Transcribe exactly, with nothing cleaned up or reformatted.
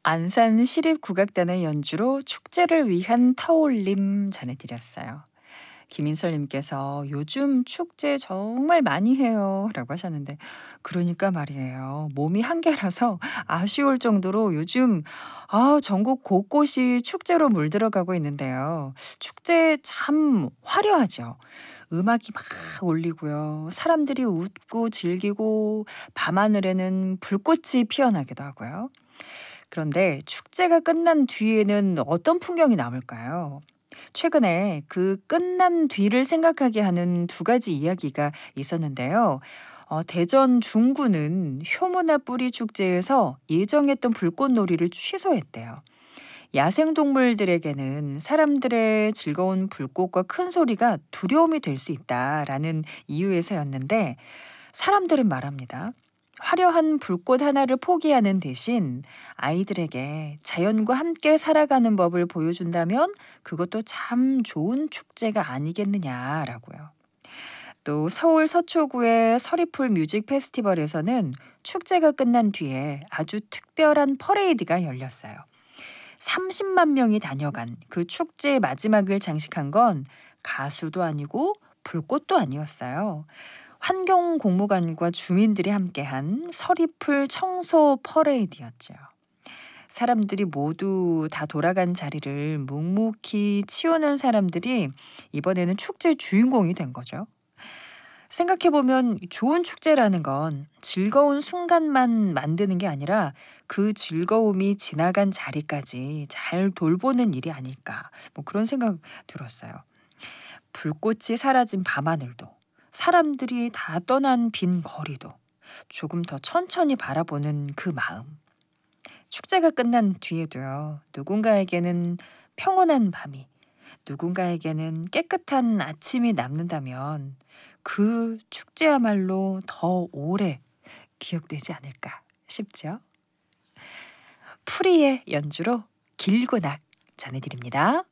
안산 시립국악단의 연주로 축제를 위한 터올림 전해드렸어요. 김인설님께서 요즘 축제 정말 많이 해요 라고 하셨는데, 그러니까 말이에요. 몸이 한계라서 아쉬울 정도로 요즘 아, 전국 곳곳이 축제로 물들어가고 있는데요. 축제 참 화려하죠. 음악이 막 울리고요. 사람들이 웃고 즐기고 밤하늘에는 불꽃이 피어나기도 하고요. 그런데 축제가 끝난 뒤에는 어떤 풍경이 남을까요? 최근에 그 끝난 뒤를 생각하게 하는 두 가지 이야기가 있었는데요. 어, 대전 중구는 효문화 뿌리 축제에서 예정했던 불꽃놀이를 취소했대요. 야생동물들에게는 사람들의 즐거운 불꽃과 큰 소리가 두려움이 될 수 있다라는 이유에서였는데, 사람들은 말합니다. 화려한 불꽃 하나를 포기하는 대신 아이들에게 자연과 함께 살아가는 법을 보여준다면 그것도 참 좋은 축제가 아니겠느냐라고요. 또 서울 서초구의 서리풀 뮤직 페스티벌에서는 축제가 끝난 뒤에 아주 특별한 퍼레이드가 열렸어요. 삼십만 명이 다녀간 그 축제의 마지막을 장식한 건 가수도 아니고 불꽃도 아니었어요. 환경공무관과 주민들이 함께한 서리풀 청소 퍼레이드였죠. 사람들이 모두 다 돌아간 자리를 묵묵히 치우는 사람들이 이번에는 축제 주인공이 된 거죠. 생각해보면 좋은 축제라는 건 즐거운 순간만 만드는 게 아니라 그 즐거움이 지나간 자리까지 잘 돌보는 일이 아닐까, 뭐 그런 생각 들었어요. 불꽃이 사라진 밤하늘도, 사람들이 다 떠난 빈 거리도 조금 더 천천히 바라보는 그 마음. 축제가 끝난 뒤에도요, 누군가에게는 평온한 밤이, 누군가에게는 깨끗한 아침이 남는다면 그 축제야말로 더 오래 기억되지 않을까 싶죠. 프리의 연주로 길고낙 전해드립니다.